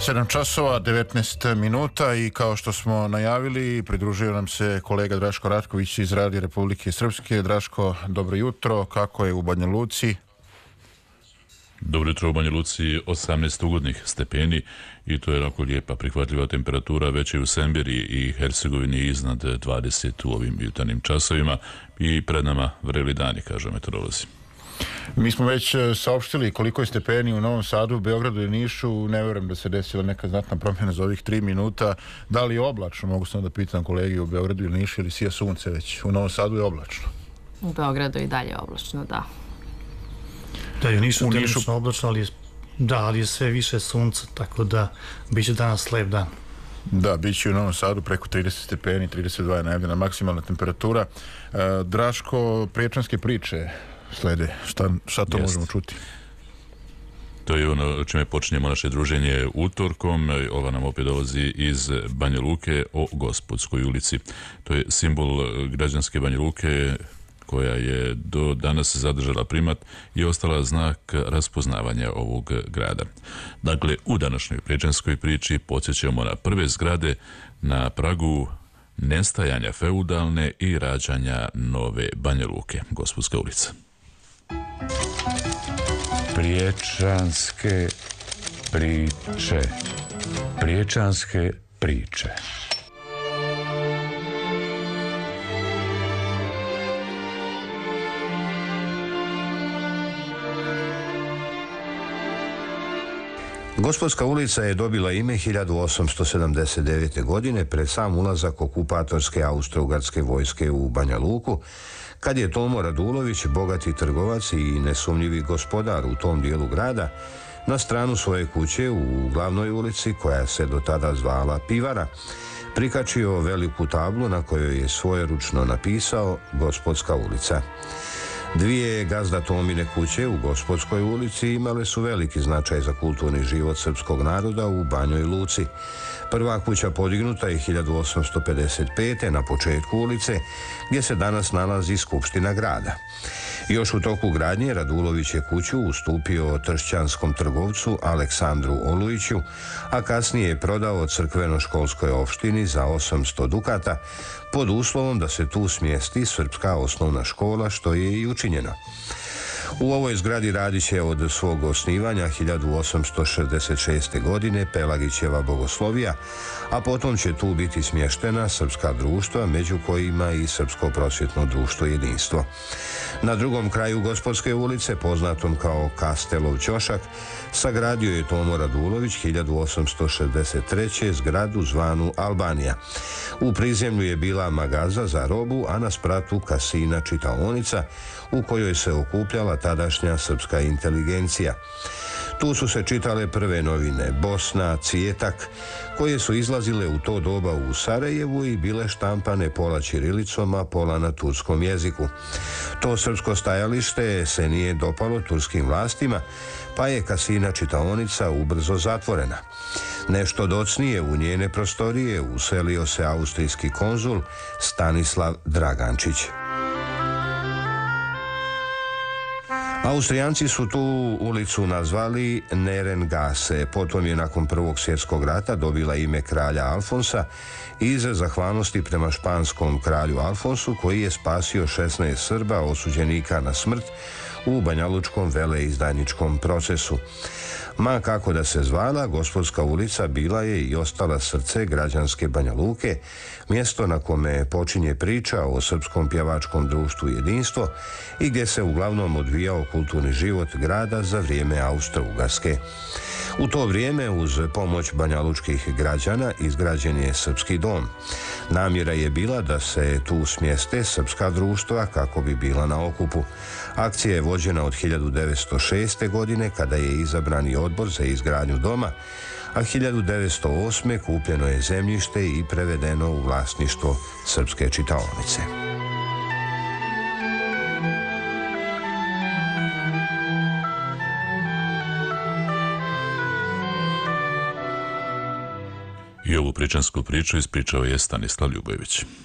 7 časova, 19 minuta i kao što smo najavili, pridružio nam se kolega Draško Ratković iz Radija Republike Srpske. Draško, dobro jutro, kako je u Banja Luci? Dobro jutro, u Banja Luci 18 ugodnih stepeni i to je jako lijepa prihvatljiva temperatura, već je u Semberiji i Hercegovini iznad 20 u ovim jutarnjim časovima i pred nama vreli dani, kažu meteorolozi. Mi smo već saopštili koliko je stepeni u Novom Sadu, Beogradu i Nišu. Ne vjerujem da se desila neka znatna promjena za ovih 3 minuta. Da li je oblačno? Mogu sam da pitam kolegi u Beogradu ili Nišu ili sija sunce već? U Novom Sadu je oblačno. U Beogradu i dalje oblačno, da. Da, i u Nišu trenutno oblačno, ali je sve više sunca, tako da bit će danas lep dan. Da, bit će u Novom Sadu preko 30 stepeni, 32 je najavljena maksimalna temperatura. Draško, priječanske priče slede. Šta to možemo čuti? To je ono čime počinjemo naše druženje utorkom. Ova nam opet dolazi iz Banja Luke o Gospodskoj ulici. To je simbol građanske Banja Luke koja je do danas zadržala primat i ostala znak raspoznavanja ovog grada. Dakle, u današnjoj priječanskoj priči podsjećamo na prve zgrade na pragu nestajanja feudalne i rađanja nove Banja Luke, Gospodska ulica. Priječanske priče. Priječanske priče. Gospodska ulica je dobila ime 1879. godine pred sam ulazak okupatorske austro-ugarske vojske u Banja Luku, kad je Tomo Radulović, bogati trgovac i nesumnjivi gospodar u tom dijelu grada, na stranu svoje kuće u glavnoj ulici, koja se do tada zvala Pivara, prikačio veliku tablu na kojoj je svojeručno napisao Gospodska ulica. Dvije gazda Tomine kuće u Gospodskoj ulici imale su veliki značaj za kulturni život srpskog naroda u Banjoj Luci. Prva kuća podignuta je 1855. na početku ulice, gdje se danas nalazi Skupština grada. Još u toku gradnje Radulović je kuću ustupio tršćanskom trgovcu Aleksandru Olujiću, a kasnije je prodao crkveno-školskoj opštini za 800 dukata, pod uslovom da se tu smjesti srpska osnovna škola, što je i učinjeno. U ovoj zgradi radit će od svog osnivanja 1866. godine Pelagićeva bogoslovija, a potom će tu biti smještena srpska društva, među kojima i Srpsko prosvjetno društvo Jedinstvo. Na drugom kraju Gospodske ulice, poznatom kao Kastelov ćošak, sagradio je Tomo Radulović 1863. zgradu zvanu Albanija. U prizemlju je bila magaza za robu, a na spratu kasina čitaonica, u kojoj se okupljala tadašnja srpska inteligencija. Tu su se čitale prve novine Bosna, Cijetak, koje su izlazile u to doba u Sarajevu i bile štampane pola ćirilicom, a pola na turskom jeziku. To srpsko stajalište se nije dopalo turskim vlastima, pa je kasina čitaonica ubrzo zatvorena. Nešto docnije u njene prostorije uselio se austrijski konzul Stanislav Dragančić. Austrijanci su tu ulicu nazvali Nerengase, potom je nakon Prvog svjetskog rata dobila ime kralja Alfonsa iz zahvalnosti prema španskom kralju Alfonsu, koji je spasio 16 Srba osuđenika na smrt u banjalučkom veleizdajničkom procesu. Ma kako da se zvala, Gospodska ulica bila je i ostala srce građanske Banja Luke, mjesto na kome počinje priča o srpskom pjevačkom društvu Jedinstvo i gdje se uglavnom odvijao kulturni život grada za vrijeme Austro-Ugarske. U to vrijeme, uz pomoć banjalučkih građana, izgrađen je srpski dom. Namjera je bila da se tu smjeste srpska društva kako bi bila na okupu. Akcija je vođena od 1906. godine, kada je izabrani odbor za izgradnju doma, a 1908. kupljeno je zemljište i prevedeno u vlasništvo srpske čitaonice. I ovu pričansku priču ispričao je Stanislav Ljubojević.